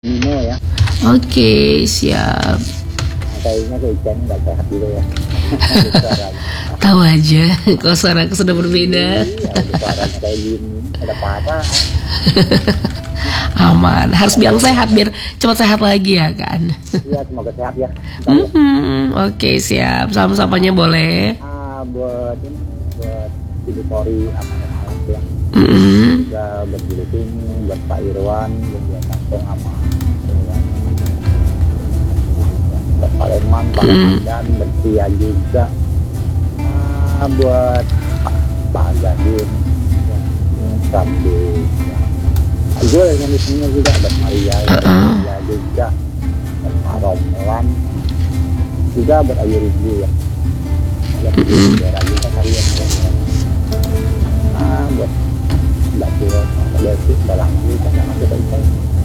Nino ya. Oke, siap. Kayaknya Ican nggak sehat juga ya. Tahu aja kalau suaraku sudah berbeda. Iya, suaranya kayak gini, ada parah. Aman, harus bilang sehat biar cepat sehat lagi ya kan. Iya, semoga sehat ya. Oke, siap. Sama-samanya boleh. Buat ini, buat Cibitori apa ya. Juga buat Biliting, buat Pak Irwan, buat Kantong sama Irwan. Buat Paleman, Pak dan Bertia juga. Buat Pak Gadin, Sabdi. Gue yang di sini juga ada Maria, Maria juga, dan Pak Romlan, juga buat Ayu Rizky ya. Daerah juga kalian buat Mbak Tio, Mbak Desi, Mbak Langgi, karena masih baik-baik.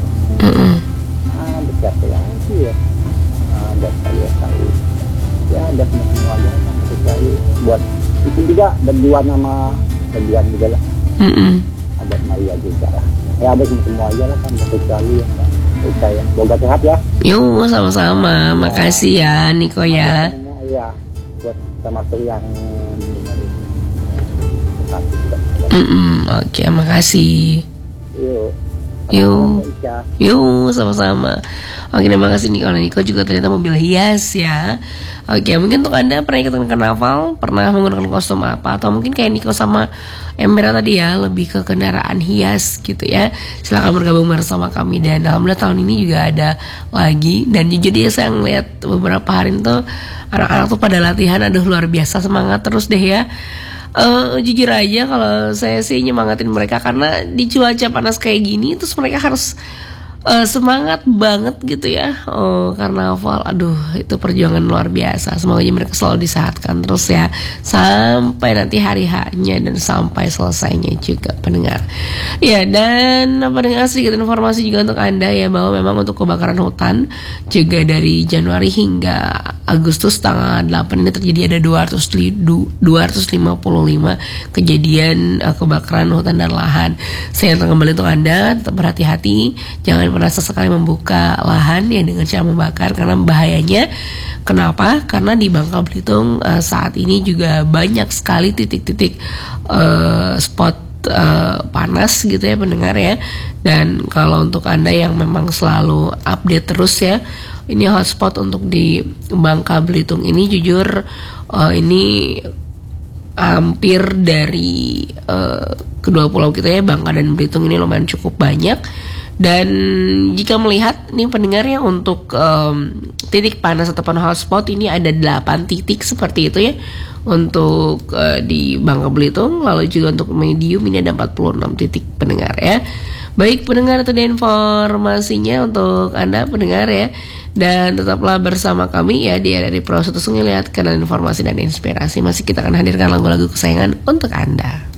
Bersiap lagi ya. Buat saya tahu. Ya, ada semua aja sekali. Buat itu juga berjuang sama berjuang juga lah. Ada Maria juga lah. Ya, ada semua aja lah kan sekali ya. Saya semoga sehat ya. Yuk, sama-sama. Makasih ya Niko ya. Iya, buat termasuk yang Oke, makasih. Yuk. Yuk, sama-sama. Oke, terima kasih Niko. Niko juga ternyata mobil hias ya. Oke, mungkin untuk Anda pernah ikutan karnaval, pernah menggunakan kostum apa, atau mungkin kayak Niko sama Embera tadi ya, lebih ke kendaraan hias gitu ya. Silahkan bergabung bersama kami. Dan alhamdulillah tahun ini juga ada lagi. Dan jujur dia saya ngeliat beberapa hari itu anak-anak tuh pada latihan, aduh luar biasa, semangat terus deh ya. Jujur aja kalau saya sih nyemangatin mereka karena di cuaca panas kayak gini terus mereka harus semangat banget gitu ya. Karnaval, aduh itu perjuangan luar biasa. Semoga mereka selalu disehatkan terus ya sampai nanti hari H-nya dan sampai selesainya juga pendengar. Ya, dan pendengar sedikit informasi juga untuk Anda ya, bahwa memang untuk kebakaran hutan juga dari Januari hingga Agustus tanggal 8 ini terjadi ada 255 kejadian kebakaran hutan dan lahan. Saya akan kembali untuk Anda, tetap berhati-hati, jangan pernah sesekali membuka lahan ya dengan cara membakar, karena bahayanya. Kenapa? Karena di Bangka Belitung saat ini juga banyak sekali titik-titik spot panas gitu ya pendengar ya. Dan kalau untuk Anda yang memang selalu update terus ya, ini hotspot untuk di Bangka Belitung ini jujur ini hampir dari kedua pulau kita ya, Bangka dan Belitung ini lumayan cukup banyak. Dan jika melihat nih pendengarnya untuk titik panas ataupun hotspot ini ada 8 titik seperti itu ya untuk di Bangka Belitung. Lalu juga untuk medium ini ada 46 titik pendengar ya. Baik pendengar, itu informasinya untuk Anda pendengar ya. Dan tetaplah bersama kami ya di RRI Pro 1 Sungai, lihat kanal informasi dan inspirasi. Masih kita akan hadirkan lagu-lagu kesayangan untuk Anda.